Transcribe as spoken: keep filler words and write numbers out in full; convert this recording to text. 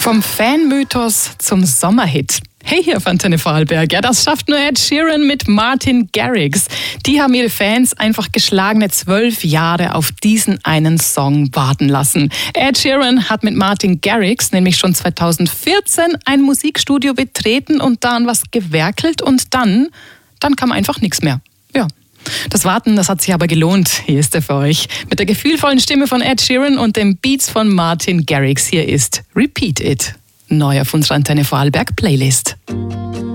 Vom Fanmythos zum Sommerhit. Hey, hier auf Antenne Vorarlberg. Ja, das schafft nur Ed Sheeran mit Martin Garrix. Die haben ihre Fans einfach geschlagene zwölf Jahre auf diesen einen Song warten lassen. Ed Sheeran hat mit Martin Garrix nämlich schon zweitausendvierzehn ein Musikstudio betreten und da an was gewerkelt und dann, dann kam einfach nichts mehr. Ja. Das Warten, das hat sich aber gelohnt. Hier ist er für euch. Mit der gefühlvollen Stimme von Ed Sheeran und den Beats von Martin Garrix. Hier ist Repeat It. Neu auf unserer Antenne Vorarlberg Playlist.